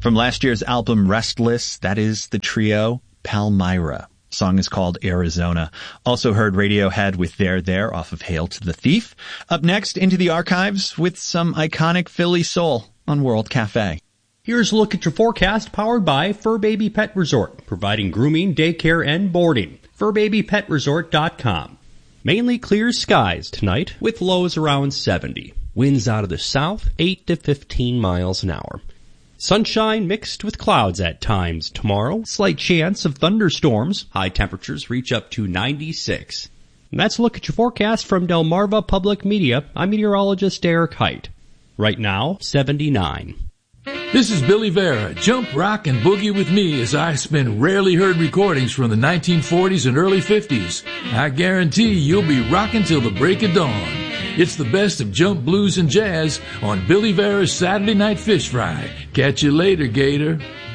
From last year's album Restless, that is the trio Palmyra. Song is called Arizona. Also heard Radiohead with There off of Hail to the Thief. Up next, into the archives with some iconic Philly soul on World Cafe. Here's a look at your forecast powered by Fur Baby Pet Resort, providing grooming, daycare, and boarding. FurBabyPetResort.com. Mainly clear skies tonight with lows around 70. Winds out of the south, 8 to 15 miles an hour. Sunshine mixed with clouds at times tomorrow. Slight chance of thunderstorms. High temperatures reach up to 96. And that's a look at your forecast from Delmarva Public Media. I'm meteorologist Eric Height. Right now, 79. This is Billy Vera. Jump, rock, and boogie with me as I spin rarely heard recordings from the 1940s and early 50s. I guarantee you'll be rocking till the break of dawn. It's the best of jump, blues, and jazz on Billy Vera's Saturday Night Fish Fry. Catch you later, Gator.